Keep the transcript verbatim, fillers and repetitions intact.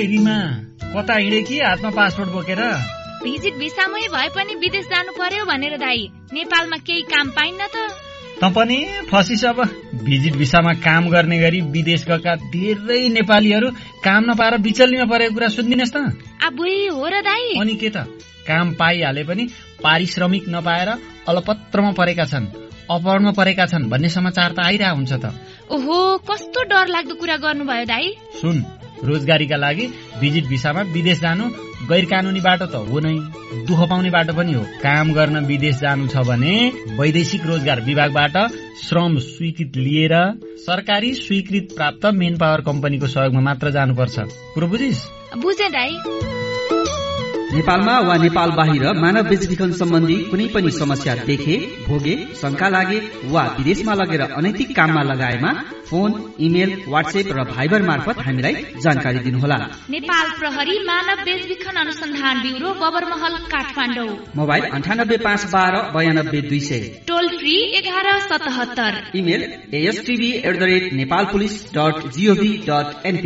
गैरीमा कता हिँडे कि हातमा पासपोर्ट बोकेर? भिजिट भिसामै भए पनि विदेश जानु पर्यो भनेर दाई। नेपालमा केही काम पाइन्न त? त पनि फसिस अब। भिजिट भिसामा काम गर्ने गरी विदेश गएका धेरै नेपालीहरू काम नपाएर बिचल्लीमा परेको कुरा सुन्दिनस् त? अबुई हो र दाई। अनि के त, काम पाइहाले पनि पारिश्रमिक नपाएर अलपत्रमा परेका छन्, अपहरणमा परेका छन् भन्ने समाचार त आइरहेको हुन्छ त। ओहो, कस्तो डर लाग्दो कुरा गर्नुभयो दाई। सुन, रोजगारीका लागि भिजिट भिसामा विदेश जानु गैर कानूनी बाटो त हो नै, दुःख पाउने बाटो पनि हो। काम गर्न विदेश जानु छ भने वैदेशिक रोजगार विभागबाट श्रम स्वीकृत लिएर सरकारी स्वीकृत प्राप्त मेन पावर कम्पनीको सहयोगमा मात्र जानुपर्छ। कुरो बुझिस्? बुझे दाई। नेपालमा वा नेपाल बाहिर मानव बेचबिखन सम्बन्धी कुनै पनि समस्या देखे, भोगे, शंका लागे वा विदेशमा लगेर अनैतिक काममा लगाएमा फोन, इमेल, व्हाट्सएप र भाइबर मार्फत हामीलाई जानकारी दिनुहोला। नेपाल प्रहरी मानव बेचबिखन अनुसन्धान ब्युरो, बबरमहल, काठमाडौँ। मोबाइल अन्ठानब्बे पाँच बाह्र बयानब्बे दुई सय। टोल फ्री एघार सतहत्तर। Email एएसटीभी at the rate Nepal police dot gov dot NP.